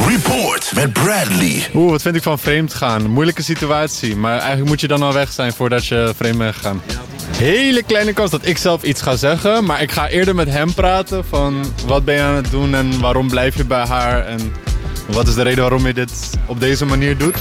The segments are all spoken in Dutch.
Report met Bradley. Wat vind ik van vreemd gaan? Moeilijke situatie, maar eigenlijk moet je dan al weg zijn voordat je vreemd bent gegaan. Hele kleine kans dat ik zelf iets ga zeggen, maar ik ga eerder met hem praten van wat ben je aan het doen en waarom blijf je bij haar en wat is de reden waarom je dit op deze manier doet.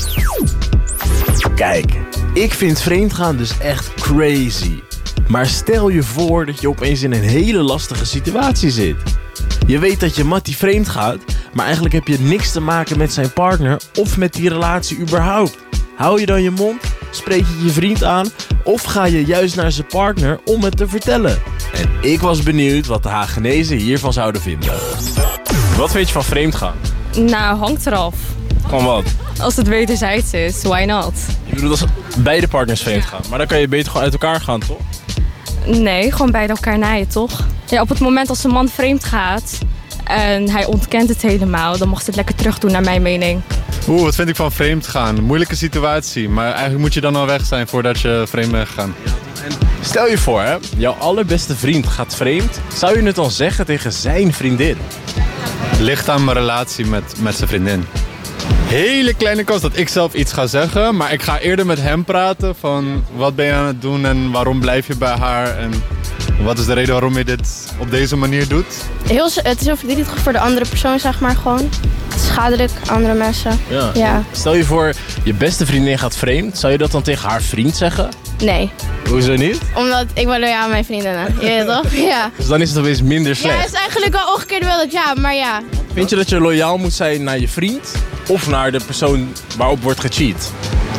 Kijk, ik vind vreemdgaan dus echt crazy. Maar stel je voor dat je opeens in een hele lastige situatie zit. Je weet dat je Mattie vreemd gaat, maar eigenlijk heb je niks te maken met zijn partner of met die relatie überhaupt. Hou je dan je mond? Spreek je je vriend aan? Of ga je juist naar zijn partner om het te vertellen? En ik was benieuwd wat de Hagenezen hiervan zouden vinden. Wat vind je van vreemdgaan? Nou, hangt eraf. Van wat? Als het wederzijds is, why not? Je bedoelt als beide partners vreemd gaan. Maar dan kan je beter gewoon uit elkaar gaan, toch? Nee, gewoon beide elkaar naaien, toch? Ja, op het moment als een man vreemd gaat en hij ontkent het helemaal, dan mag ze het lekker terug doen, naar mijn mening. Wat vind ik van vreemd gaan? Moeilijke situatie, maar eigenlijk moet je dan al weg zijn voordat je vreemd bent gegaan. Stel je voor, hè, jouw allerbeste vriend gaat vreemd. Zou je het dan zeggen tegen zijn vriendin? Ligt aan mijn relatie met zijn vriendin. Hele kleine kans dat ik zelf iets ga zeggen, maar ik ga eerder met hem praten van wat ben je aan het doen en waarom blijf je bij haar en wat is de reden waarom je dit op deze manier doet. Het is heel verdrietig voor de andere persoon, zeg maar gewoon. Het is schadelijk, andere mensen. Ja. Stel je voor, je beste vriendin gaat vreemd. Zou je dat dan tegen haar vriend zeggen? Nee. Hoezo niet? Omdat ik ben loyaal aan mijn vriendinnen. Je weet toch? Ja. Dus dan is het opeens minder slecht. Ja, het is eigenlijk wel omgekeerd wel dat ja, maar ja. Vind je dat je loyaal moet zijn naar je vriend of naar de persoon waarop wordt gecheat?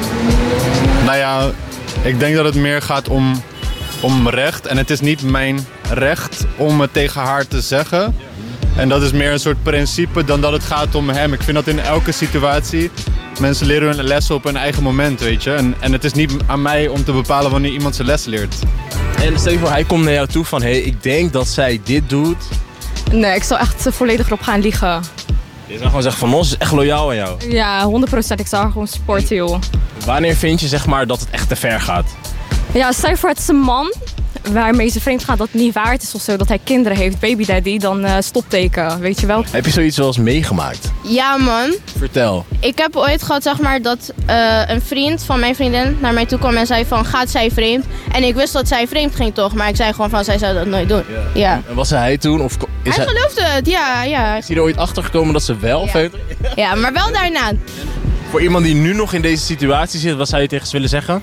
Nou ja, ik denk dat het meer gaat om recht. En het is niet mijn recht om het tegen haar te zeggen. En dat is meer een soort principe dan dat het gaat om hem. Ik vind dat in elke situatie mensen leren hun lessen op hun eigen moment, weet je. En het is niet aan mij om te bepalen wanneer iemand zijn les leert. En stel je voor, hij komt naar jou toe van, hé, ik denk dat zij dit doet. Nee, ik zal echt volledig erop gaan liegen. Je zou gewoon zeggen van, ons is echt loyaal aan jou. Ja, 100%. Ik zal haar gewoon supporten, joh. Wanneer vind je, zeg maar, dat het echt te ver gaat? Ja, stel je voor, het is een man waarmee ze vreemd gaat dat het niet waard is of zo, dat hij kinderen heeft, baby daddy, dan stopteken, weet je wel. Heb je zoiets wel eens meegemaakt? Ja, man. Vertel. Ik heb ooit gehad, zeg maar, dat een vriend van mijn vriendin naar mij toe kwam en zei van, gaat zij vreemd? En ik wist dat zij vreemd ging toch, maar ik zei gewoon van, zij zou dat nooit doen. Ja. En was hij toen? Of is hij geloofde het, ja. Is hij er ooit achter gekomen dat ze wel vreemd? Ja, maar wel daarna. Voor iemand die nu nog in deze situatie zit, wat zou je tegen ze willen zeggen?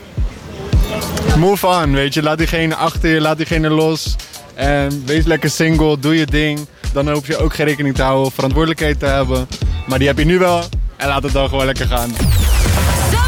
Move on, weet je. Laat diegene achter je, laat diegene los. En wees lekker single, doe je ding. Dan hoef je ook geen rekening te houden of verantwoordelijkheid te hebben. Maar die heb je nu wel en laat het dan gewoon lekker gaan.